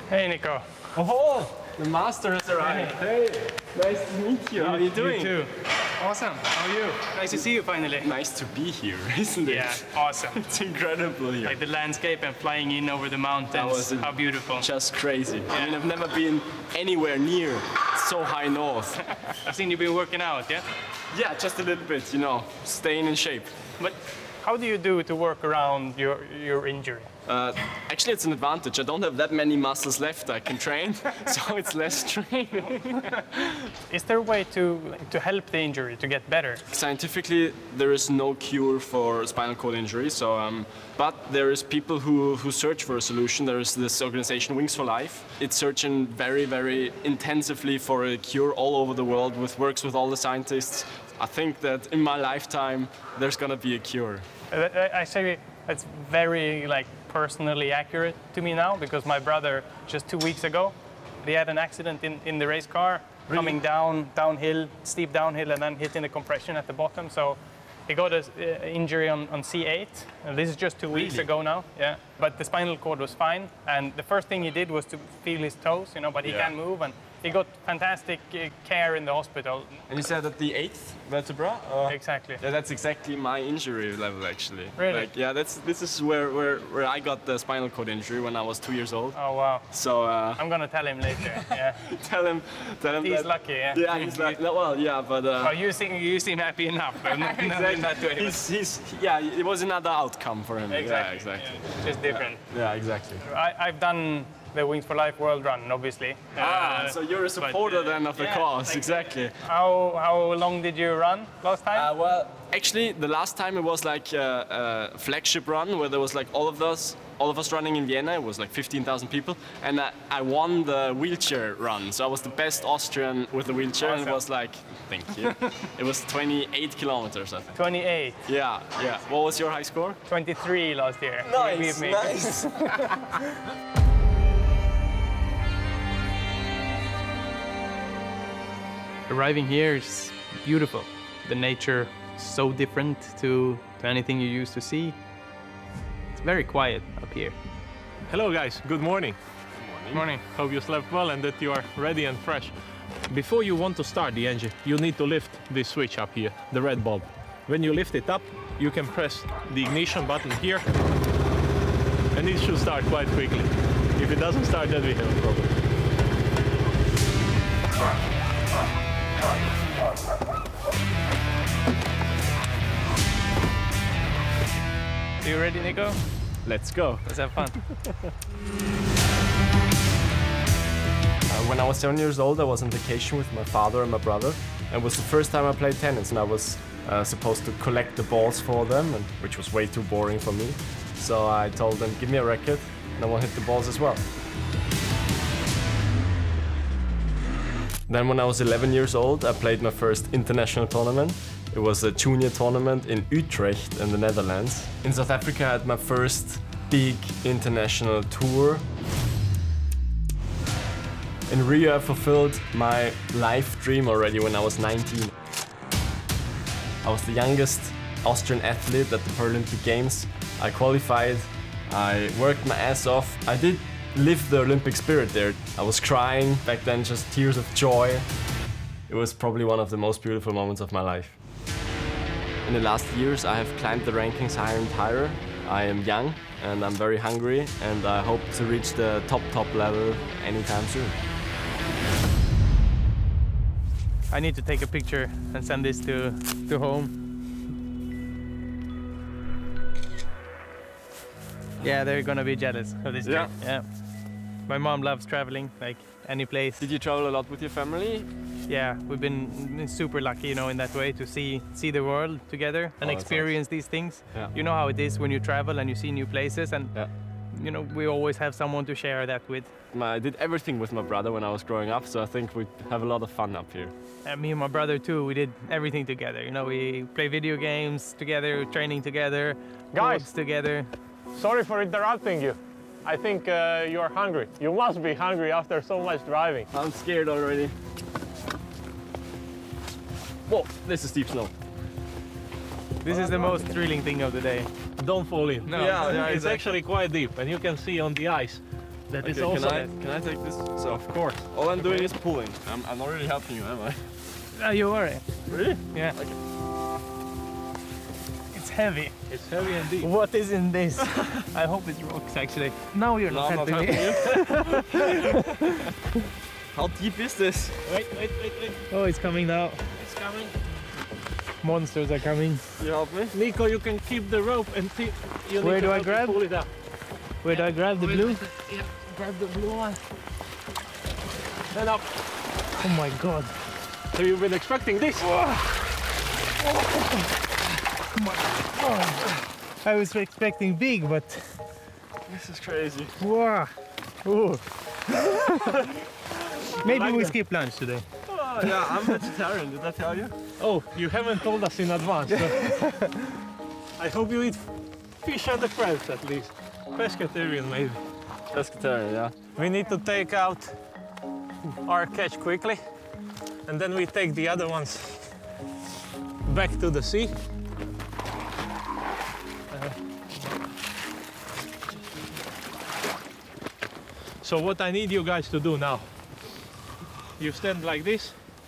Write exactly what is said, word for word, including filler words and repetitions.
Hey, Nico. Oh, the master has arrived. Hey, nice to meet you. How are you doing? You too. Awesome. How are you? Nice to see you finally. Nice to be here, isn't it? Yeah, awesome. It's incredible here. Like the landscape and flying in over the mountains. That was How beautiful. Just crazy. Yeah. I mean, I've never been anywhere near so high north. I've seen you've been working out, yeah? Yeah, just a little bit, you know, staying in shape. But how do you do to work around your, your injury? Uh, actually, it's an advantage. I don't have that many muscles left I can train, so it's less training. Is there a way to, to help the injury to get better? Scientifically, there is no cure for spinal cord injury, so, um, but there is people who, who search for a solution. There is this organization, Wings for Life. It's searching very, very intensively for a cure all over the world, with works with all the scientists. I think that in my lifetime, there's gonna be a cure. I, I say it's very like personally accurate to me now, because my brother just two weeks ago, he had an accident in, in the race car, really? Coming down, downhill, steep downhill, and then hitting the compression at the bottom. So he got an uh, injury on, on C eight. And this is just two really? weeks ago now. Yeah. But the spinal cord was fine. And the first thing he did was to feel his toes, you know, but he yeah. can't move. And he got fantastic uh, care in the hospital. And you said that the eighth vertebra? Or? Exactly. Yeah, that's exactly my injury level, actually. Really? Like, yeah, that's this is where, where, where I got the spinal cord injury when I was two years old. Oh, wow. So uh, I'm gonna tell him later. Yeah. tell him, tell him. He's that, lucky. Yeah. Yeah, he's lucky. No, well, yeah, but. Uh, oh, you seem you seem happy enough. But not, exactly. not in that way. He's, he's, yeah, it was another outcome for him. Exactly. Yeah, exactly. Yeah. Just different. Yeah, yeah exactly. I, I've done the Wings for Life World Run, obviously. Ah, uh, so you're a supporter but, uh, then of the yeah, cause, like, exactly. How how long did you run last time? Uh, well, actually, the last time it was like a, a flagship run where there was like all of us, all of us running in Vienna. It was like fifteen thousand people, and I, I won the wheelchair run. So I was the best Austrian with the wheelchair, awesome. And it was like, thank you. It was twenty-eight kilometers, I think. twenty-eight. Yeah, yeah. What was your high score? twenty-three last year. Nice, nice. Arriving here is beautiful. The nature is so different to, to anything you used to see. It's very quiet up here. Hello guys, good morning. Good morning. Hope you slept well and that you are ready and fresh. Before you want to start the engine, you need to lift this switch up here, the red bulb. When you lift it up, you can press the ignition button here, and it should start quite quickly. If it doesn't start, then we have a problem. Are you ready, Nico? Let's go. Let's have fun. Uh, when I was seven years old, I was on vacation with my father and my brother. It was the first time I played tennis, and I was uh, supposed to collect the balls for them, and, which was way too boring for me. So I told them, give me a racket, and I will hit the balls as well. Then when I was eleven years old, I played my first international tournament. It was a junior tournament in Utrecht in the Netherlands. In South Africa, I had my first big international tour. In Rio, I fulfilled my life dream already when I was nineteen. I was the youngest Austrian athlete at the Paralympic Games. I qualified, I worked my ass off. I did live the Olympic spirit there. I was crying back then, just tears of joy. It was probably one of the most beautiful moments of my life. In the last years, I have climbed the rankings higher and higher. I am young and I'm very hungry, and I hope to reach the top, top level anytime soon. I need to take a picture and send this to, to home. Yeah, they're gonna be jealous of this Yeah. trip. Yeah. My mom loves traveling, like any place. Did you travel a lot with your family? Yeah, we've been super lucky, you know, in that way to see see the world together and Oh, experience these things. Yeah. You know how it is when you travel and you see new places, and Yeah. you know, we always have someone to share that with. I did everything with my brother when I was growing up, so I think we have a lot of fun up here. And me and my brother too, we did everything together. You know, we play video games together, training together, Guys. walks together. Sorry for interrupting you. I think uh, you are hungry. You must be hungry after so much driving. I'm scared already. Whoa, this is steep snow. This is the most thrilling thing of the day. Don't fall in. No. Yeah, yeah, It's exactly. actually quite deep, and you can see on the ice That is Okay, also can I, net. can I take this? So, Of course. all I'm doing is pulling. I'm, I'm not really helping you, am I? Ah, you are. Really? Yeah. Okay. It's heavy. It's heavy and deep. What is in this? I hope it rocks actually. No, you're No, not I'm not helping me. helping you. How deep is this? Wait, wait, wait, wait. Oh, it's coming now. It's coming. Monsters are coming. You help me? Nico, you can keep the rope and see. You Where need to do I help me grab? Pull it up. Where do I grab the Wait, blue? wait, wait. Yeah, grab the blue one. And up. Oh my god. So you've been expecting this? I was expecting big, but This is crazy. wow. Ooh. Maybe Like we that. skip lunch today. Oh, yeah, I'm vegetarian. Did I tell you? Oh, you haven't told us in advance. So I hope you eat fish and the crabs at least. Pescatarian maybe. Pescatarian, yeah. We need to take out our catch quickly, and then we take the other ones back to the sea. Uh, so what I need you guys to do now, you stand like this,